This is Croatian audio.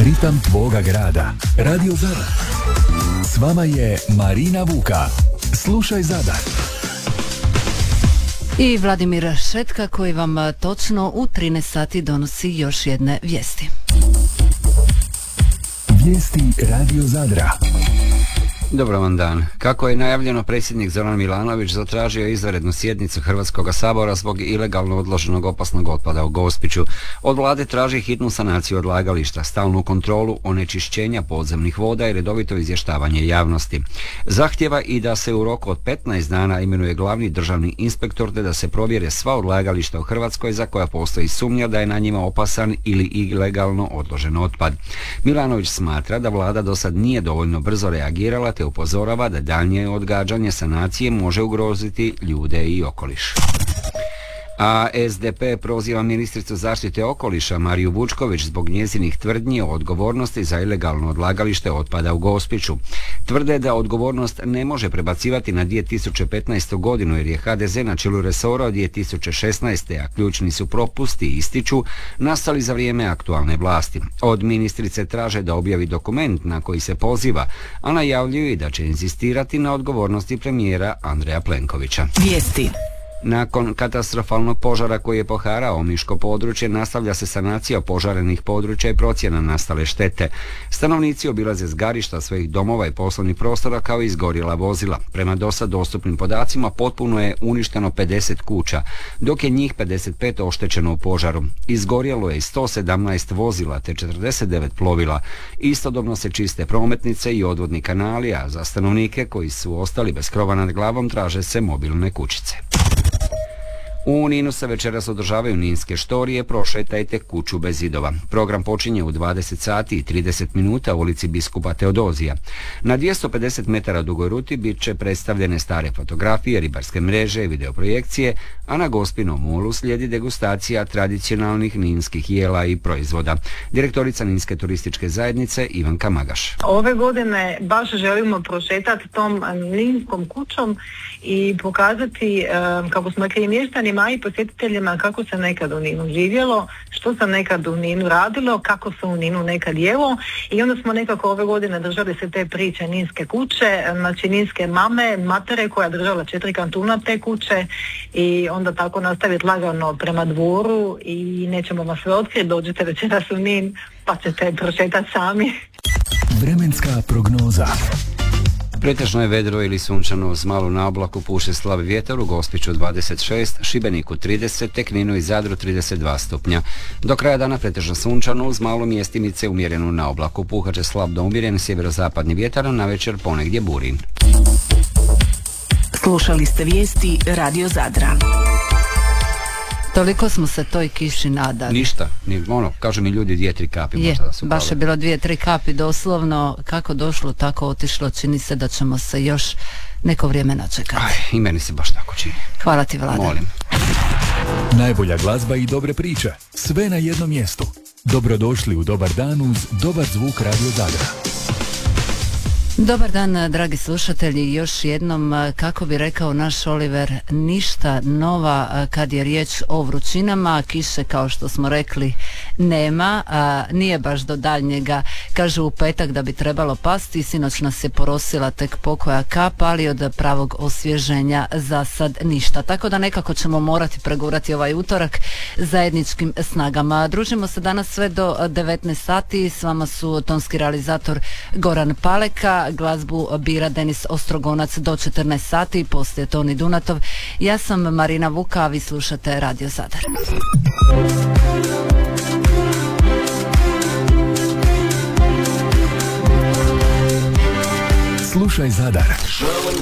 Ritam tvoga grada. Radio Zadar. S vama je Marina Vuka. Slušaj Zadar. I Vladimir Šetka koji vam točno u 13 sati donosi još jedne vijesti. Vijesti Radio Zadra. Dobar vam dan. Kako je najavljeno, predsjednik Zoran Milanović zatražio izvanrednu sjednicu Hrvatskog sabora zbog ilegalno odloženog opasnog otpada u Gospiću. Od vlade traži hitnu sanaciju odlagališta, stalnu kontrolu onečišćenja podzemnih voda i redovito izvještavanje javnosti. Zahtjeva i da se u roku od 15 dana imenuje glavni državni inspektor te da se provjere sva odlagališta u Hrvatskoj za koja postoji sumnja da je na njima opasan ili ilegalno odložen otpad. Milanović smatra da vlada do sad nije dovoljno brzo reagirala te upozorava da daljnje odgađanje sanacije može ugroziti ljude i okoliš. A SDP proziva ministricu zaštite okoliša Mariju Vučković zbog njezinih tvrdnji o odgovornosti za ilegalno odlagalište otpada u Gospiću. Tvrde da odgovornost ne može prebacivati na 2015. godinu jer je HDZ na čelu resora od 2016. a ključni su propusti, ističu, nastali za vrijeme aktualne vlasti. Od ministrice traže da objavi dokument na koji se poziva, a najavljuju i da će inzistirati na odgovornosti premijera Andreja Plenkovića. Vijesti. Nakon katastrofalnog požara koji je poharao omiško područje, nastavlja se sanacija požarenih područja i procjena nastale štete. Stanovnici obilaze zgarišta svojih domova i poslovnih prostora kao i izgorjela vozila. Prema dosad dostupnim podacima potpuno je uništeno 50 kuća, dok je njih 55 oštećeno u požaru. Izgorjelo je 117 vozila te 49 plovila. Istodobno se čiste prometnice i odvodni kanali, a za stanovnike koji su ostali bez krova nad glavom traže se mobilne kućice. U Ninu se večeras održavaju ninske štorije, prošetajte kuću bez zidova. Program počinje u 20 sati i 30 minuta u ulici Biskupa Teodozija. Na 250 metara dugoj ruti bit će predstavljene stare fotografije, ribarske mreže i videoprojekcije, a na Gospinom molu slijedi degustacija tradicionalnih ninskih jela i proizvoda. Direktorica Ninske turističke zajednice Ivanka Magaš. Ove godine baš želimo prošetati tom ninskom kućom i pokazati, kako smo rekli, mještanima i posjetiteljima kako se nekad u Ninu živjelo, što se nekad u Ninu radilo, kako se u Ninu nekad jelo, i onda smo nekako ove godine držali se te priče ninske kuće, znači ninske matere koja je držala 4 kantuna te kuće, i onda tako nastaviti lagano prema dvoru i nećemo vas sve otkriti, dođete večeras u Nin pa ćete prošetati sami. Vremenska prognoza. Pretežno je vedro ili sunčano uz malu naoblaku, puše slabi vjetar, u Gospiću 26, Šibeniku 30, te Kninu i Zadru 32 stupnja. Do kraja dana pretežno sunčano uz malo mjestimice, umjerenu naoblaku, puhat će slab do umjeren sjeverozapadni vjetar, a navečer ponegdje burin. Slušali ste vijesti Radio Zadra. Toliko smo se toj kiši nadali. Ništa, kažu mi ljudi 2-3 kapi. Možda da su baš je bilo 2-3 kapi, doslovno kako došlo tako otišlo, čini se da ćemo se još neko vrijeme načekati. I meni se baš tako čini. Hvala ti, Vlada. Molim. Najbolja glazba i dobre priče, sve na jednom mjestu. Dobrodošli u Dobar dan uz dobar zvuk Radio Zadra. Dobar dan, dragi slušatelji, još jednom, kako bi rekao naš Oliver, ništa nova kad je riječ o vrućinama. Kiše, kao što smo rekli, nema, nije baš do daljnjega. Kažu u petak da bi trebalo pasti, sinoć nas je porosila tek pokoja kap, ali od pravog osvježenja za sad ništa. Tako da nekako ćemo morati pregurati ovaj utorak zajedničkim snagama. Družimo se danas sve do 19 sati, s vama su tonski realizator Goran Paleka, glazbu bira Denis Ostrogonac do 14 sati, poslije Toni Dunatov. Ja sam Marina Vuka, a vi slušate Radio Zadar. Slušaj Zadar.